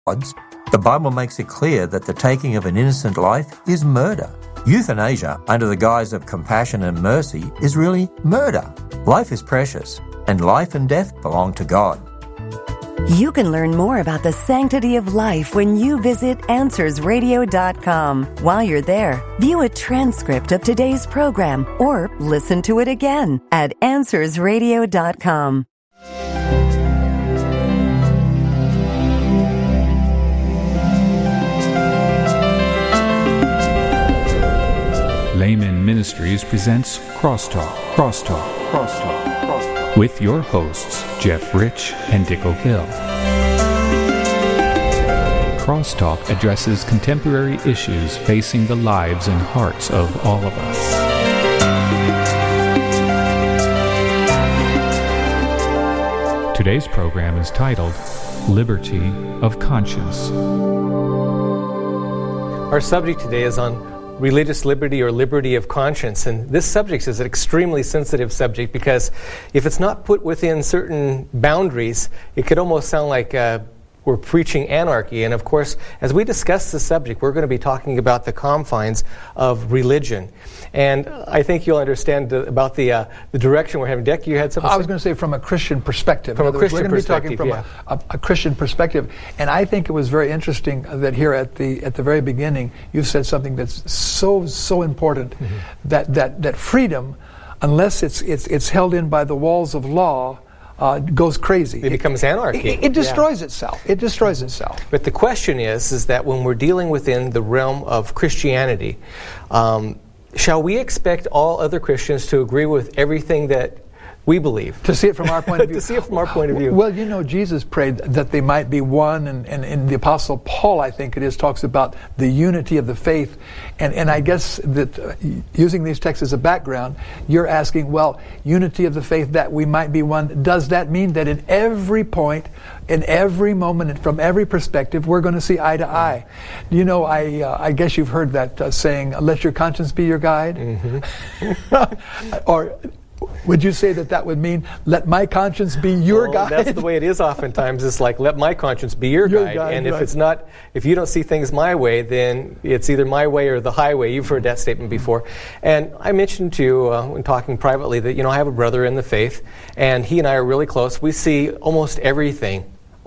the Bible makes it clear that the taking of an innocent life is murder. Euthanasia, under the guise of compassion and mercy, is really murder. Life is precious, and life and death belong to God. You can learn more about the sanctity of life when you visit AnswersRadio.com. While you're there, view a transcript of today's program or listen to it again at AnswersRadio.com. Layman Ministries presents Crosstalk with your hosts, Jeff Rich and Dick O'Phil. Crosstalk addresses contemporary issues facing the lives and hearts of all of us. Today's program is titled Liberty of Conscience. Our subject today is on religious liberty or liberty of conscience. And this subject is an extremely sensitive subject because if it's not put within certain boundaries, it could almost sound like we're preaching anarchy. And of course, as we discuss the subject, we're going to be talking about the confines of religion. And I think you'll understand about the direction we're having. Dick, you had something? I was going to say from a Christian perspective. From a Christian perspective, we're going to be talking from a Christian perspective. And I think it was very interesting that here at the very beginning, you said something that's so important, that freedom, unless it's held in by the walls of law, goes crazy. It becomes anarchy. It destroys itself. It destroys itself. But the question is that when we're dealing within the realm of Christianity, shall we expect all other Christians to agree with everything that we believe? To see it from our point of view. To see it from our point of view. Well, you know, Jesus prayed that they might be one, and the Apostle Paul, I think it is, talks about the unity of the faith. And I guess that using these texts as a background, you're asking, well, unity of the faith that we might be one, does that mean that in every point, in every moment, and from every perspective, we're going to see eye to eye? You know, I guess you've heard that saying, let your conscience be your guide? Mm-hmm. Or would you say that would mean, let my conscience be your guide? That's the way it is oftentimes. It's like, let my conscience be your guide. And if it's not, if you don't see things my way, then it's either my way or the highway. You've heard that statement before. And I mentioned to you when talking privately that, I have a brother in the faith, and he and I are really close. We see almost everything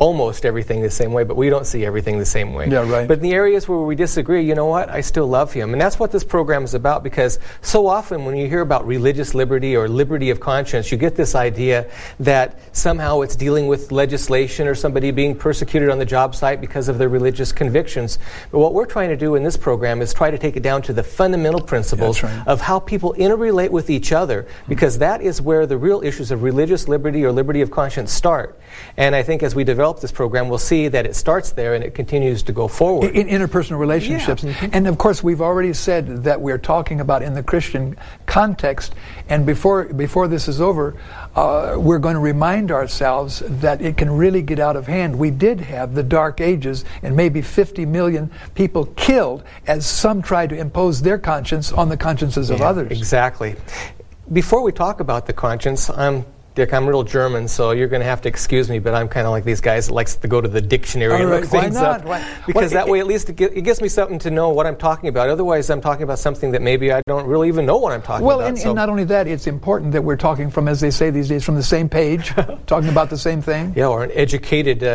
the same way, but we don't see everything the same way. Yeah, right. But in the areas where we disagree, you know what? I still love him. And that's what this program is about, because so often when you hear about religious liberty or liberty of conscience, you get this idea that somehow it's dealing with legislation or somebody being persecuted on the job site because of their religious convictions. But what we're trying to do in this program is try to take it down to the fundamental principles of how people interrelate with each other, because that is where the real issues of religious liberty or liberty of conscience start. And I think as we develop this program, we'll see that it starts there and it continues to go forward. In interpersonal relationships. Yeah. And of course, we've already said that we're talking about in the Christian context. And before this is over, we're going to remind ourselves that it can really get out of hand. We did have the Dark Ages and maybe 50 million people killed as some tried to impose their conscience on the consciences of others. Exactly. Before we talk about the conscience, Dick, I'm real German, so you're going to have to excuse me, but I'm kind of like these guys that likes to go to the dictionary and look things up. Because that way, at least it gives me something to know what I'm talking about. Otherwise, I'm talking about something that maybe I don't really even know what I'm talking about. Well, and not only that, it's important that we're talking from, as they say these days, from the same page, talking about the same thing. Yeah, or an educated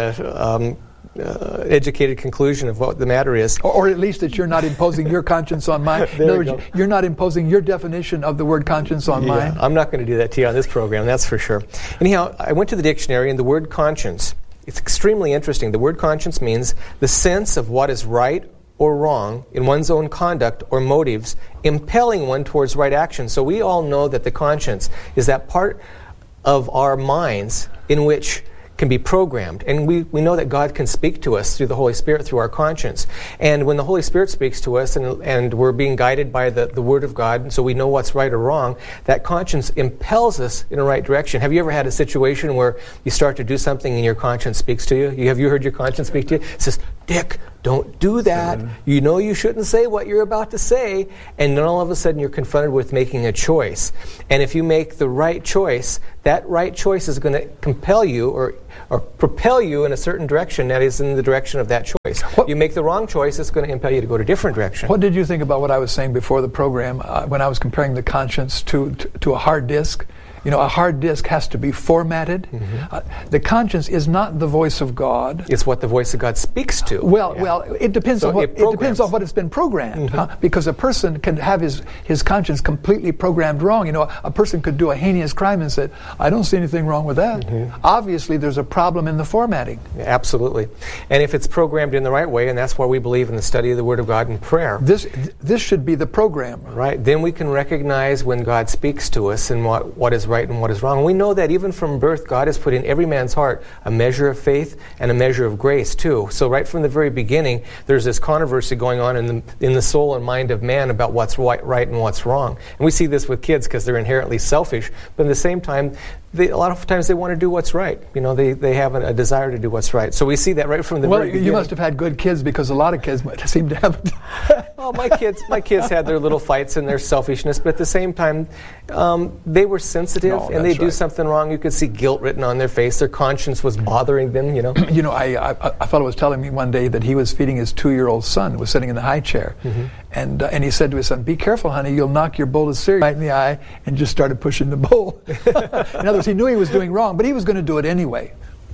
conclusion of what the matter is. Or at least that you're not imposing your conscience on mine. In other words, you're not imposing your definition of the word conscience on mine. I'm not going to do that to you on this program, that's for sure. Anyhow, I went to the dictionary, and the word conscience, it's extremely interesting. The word conscience means the sense of what is right or wrong in one's own conduct or motives, impelling one towards right action. So we all know that the conscience is that part of our minds in which can be programmed. And we know that God can speak to us through the Holy Spirit, through our conscience. And when the Holy Spirit speaks to us and we're being guided by the Word of God, and so we know what's right or wrong, that conscience impels us in the right direction. Have you ever had a situation where you start to do something and your conscience speaks to you? Have you heard your conscience speak to you? It says, Dick, don't do that. You know you shouldn't say what you're about to say. And then all of a sudden you're confronted with making a choice. And if you make the right choice, that right choice is going to compel you or propel you in a certain direction, that is in the direction of that choice. You make the wrong choice, it's going to impel you to go to a different direction. What did you think about what I was saying before the program when I was comparing the conscience to a hard disk? You know, a hard disk has to be formatted. The conscience is not the voice of God. It's what the voice of God speaks to. Well, it depends on what it's been programmed. Because a person can have his conscience completely programmed wrong. You know, a person could do a heinous crime and say, "I don't see anything wrong with that." Obviously, there's a problem in the formatting. Absolutely, and if it's programmed in the right way, and that's why we believe in the study of the Word of God and prayer. This should be the program, right? Then we can recognize when God speaks to us and what is right and what is wrong. And we know that even from birth, God has put in every man's heart a measure of faith and a measure of grace too. So right from the very beginning, there's this controversy going on in the soul and mind of man about what's right and what's wrong. And we see this with kids because they're inherently selfish, but at the same time, a lot of times they want to do what's right. You know, they have a desire to do what's right. So we see that right from the very beginning. Well, you must have had good kids because a lot of kids seem to have. Well, my kids had their little fights and their selfishness, but at the same time, they were sensitive, and they do something wrong. You could see guilt written on their face. Their conscience was bothering them. You know. You know, a fellow was telling me one day that he was feeding his 2-year-old son, who was sitting in the high chair, and he said to his son, "Be careful, honey, you'll knock your bowl of cereal right in the eye," and just started pushing the bowl. In other words, he knew he was doing wrong, but he was going to do it anyway.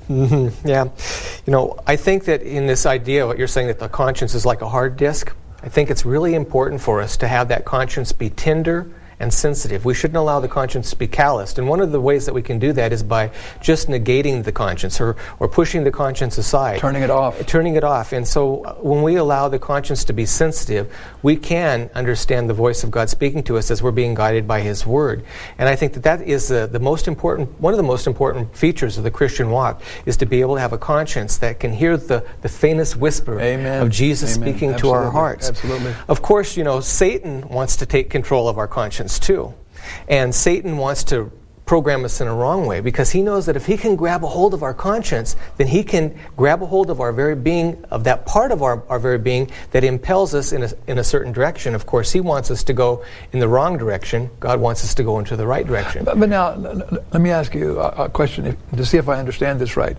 Yeah. You know, I think that in this idea, what you're saying, that the conscience is like a hard disk, I think it's really important for us to have that conscience be tender and sensitive. We shouldn't allow the conscience to be calloused. And one of the ways that we can do that is by just negating the conscience or pushing the conscience aside. Turning it off. And so when we allow the conscience to be sensitive, we can understand the voice of God speaking to us as we're being guided by His Word. And I think that is the most important, one of the most important features of the Christian walk, is to be able to have a conscience that can hear the faintest whisper of Jesus speaking to our hearts. Absolutely. Of course, you know, Satan wants to take control of our conscience too. And Satan wants to program us in a wrong way because he knows that if he can grab a hold of our conscience, then he can grab a hold of our very being, of that part of our very being that impels us in a certain direction. Of course, he wants us to go in the wrong direction. God wants us to go into the right direction. But now, let me ask you a question to see if I understand this right.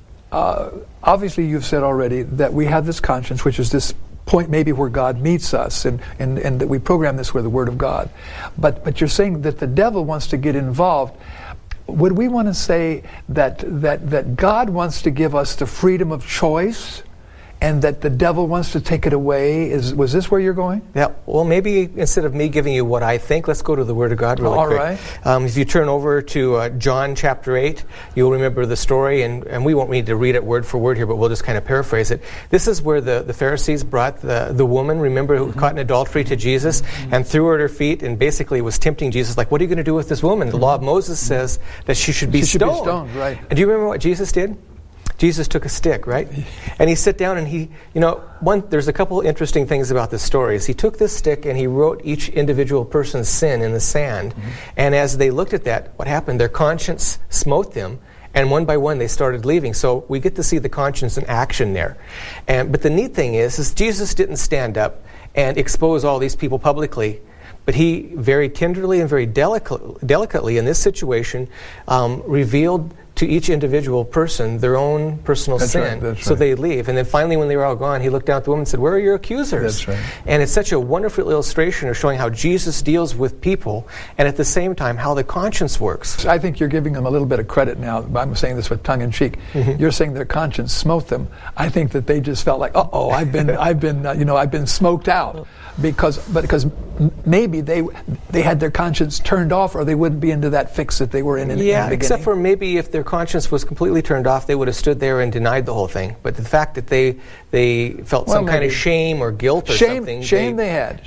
Obviously, you've said already that we have this conscience, which is this point maybe where God meets us, and that we program this with the Word of God. But you're saying that the devil wants to get involved. Would we want to say that God wants to give us the freedom of choice, and that the devil wants to take it away? Was this where you're going? Yeah. Well, maybe instead of me giving you what I think, let's go to the Word of God really quick. All right. If you turn over to John chapter 8, you'll remember the story, and we won't need to read it word for word here, but we'll just kind of paraphrase it. This is where the Pharisees brought the woman, remember, who caught in adultery to Jesus, and threw her at her feet, and basically was tempting Jesus, like, what are you going to do with this woman? The law of Moses says that she should be stoned. She should be stoned, right. And do you remember what Jesus did? Jesus took a stick, right? And he sat down and there's a couple interesting things about this story. Is he took this stick and he wrote each individual person's sin in the sand. And as they looked at that, what happened? Their conscience smote them, and one by one they started leaving. So we get to see the conscience in action there. But the neat thing is Jesus didn't stand up and expose all these people publicly. But he very tenderly and very delicately in this situation revealed to each individual person their own personal sin. That's so they leave. And then finally, when they were all gone, he looked down at the woman and said, "Where are your accusers?" That's right. And it's such a wonderful illustration of showing how Jesus deals with people, and at the same time, how the conscience works. I think you're giving them a little bit of credit now. I'm saying this with tongue in cheek. You're saying their conscience smote them. I think that they just felt like, I've been smoked out. Because maybe they had their conscience turned off, or they wouldn't be into that fix that they were in the beginning. Except for maybe if their conscience was completely turned off, they would have stood there and denied the whole thing. But the fact that they felt some kind of shame or guilt or something. They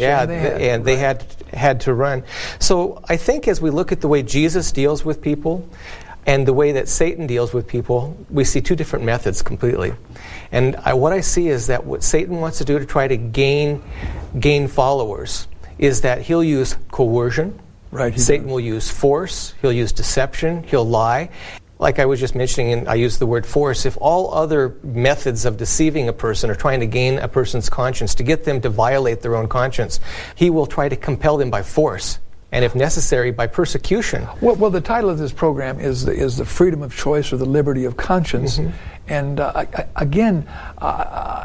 had to run. So I think as we look at the way Jesus deals with people and the way that Satan deals with people, we see two different methods completely. And what I see is that what Satan wants to do to try to gain followers is that he'll use coercion. Right. Satan will use force. He'll use deception. He'll lie. Like I was just mentioning, and I used the word force, if all other methods of deceiving a person are trying to gain a person's conscience, to get them to violate their own conscience, he will try to compel them by force. And if necessary, by persecution. Well, the title of this program is the freedom of choice or the liberty of conscience. And again,